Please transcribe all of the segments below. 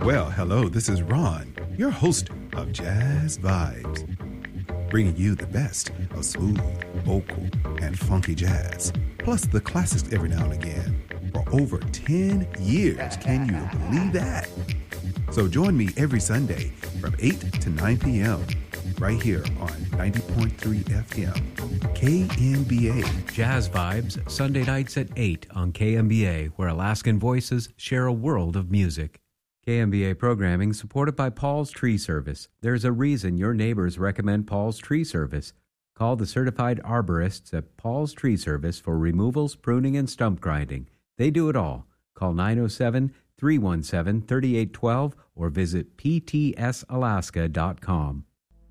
Well, hello, this is Ron, your host of Jazz Vibes, bringing you the best of smooth, vocal, and funky jazz, plus the classics every now and again. For over 10 years, can you believe that? So join me every Sunday from 8 to 9 p.m. right here on 90.3 FM, KMBA. Jazz Vibes, Sunday nights at 8 on KMBA, where Alaskan voices share a world of music. KMBA programming supported by Paul's Tree Service. There's a reason your neighbors recommend Paul's Tree Service. Call the certified arborists at Paul's Tree Service for removals, pruning, and stump grinding. They do it all. Call 907-317-3812 or visit ptsalaska.com.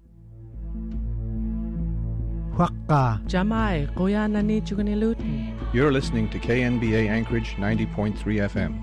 Huakka. Jamai, Kuya Nani Chuganilutin. You're listening to KNBA Anchorage 90.3 FM.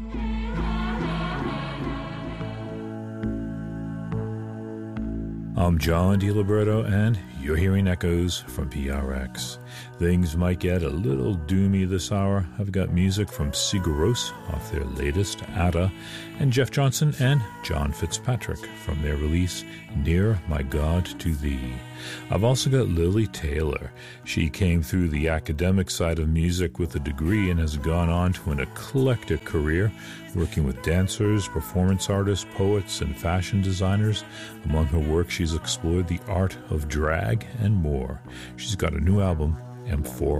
I'm John DiLiberto, and you're hearing echoes from PRX. Things might get a little doomy this hour. I've got music from Sigur Rós off their latest, Ada, and Jeff Johnson and John Fitzpatrick from their release, Near My God to Thee. I've also got Lily Taylor. She came through the academic side of music with a degree and has gone on to an eclectic career, working with dancers, performance artists, poets, and fashion designers. Among her work, she's explored the art of drag and more. She's got a new album, M4